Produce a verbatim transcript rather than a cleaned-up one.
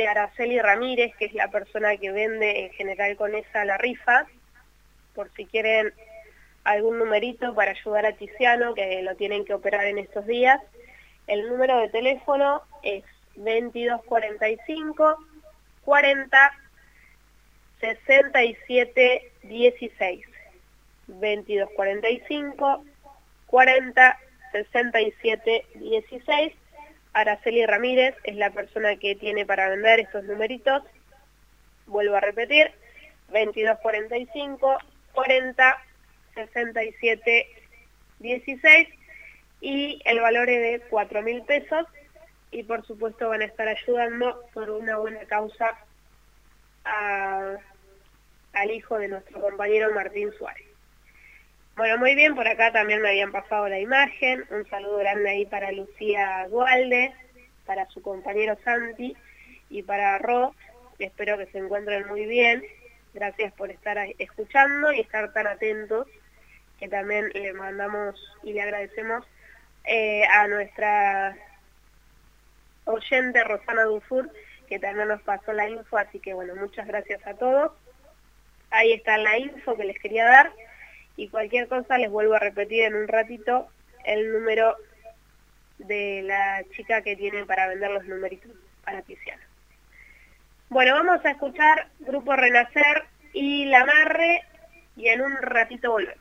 de Araceli Ramírez, que es la persona que vende en General Conesa la rifa, por si quieren algún numerito para ayudar a Tiziano, que lo tienen que operar en estos días. El número de teléfono es veintidós cuarenta y cinco, cuarenta, sesenta y siete dieciséis. veintidós cuarenta y cinco, cuarenta, sesenta y siete dieciséis. Araceli Ramírez es la persona que tiene para vender estos numeritos. Vuelvo a repetir, veintidós cuarenta y cinco, cuarenta, sesenta y siete dieciséis, y el valor es de cuatro mil pesos, y por supuesto van a estar ayudando por una buena causa a, al hijo de nuestro compañero Martín Suárez. Bueno, muy bien, por acá también me habían pasado la imagen. Un saludo grande ahí para Lucía Dualde, para su compañero Santi y para Ro. Espero que se encuentren muy bien. Gracias por estar escuchando y estar tan atentos, que también le mandamos y le agradecemos eh, a nuestra oyente Rosana Dufour, que también nos pasó la info, así que bueno, muchas gracias a todos. Ahí está la info que les quería dar. Y cualquier cosa les vuelvo a repetir en un ratito el número de la chica que tiene para vender los numeritos para Tiziano. Bueno, vamos a escuchar Grupo Renacer y La Amarre, y en un ratito volvemos.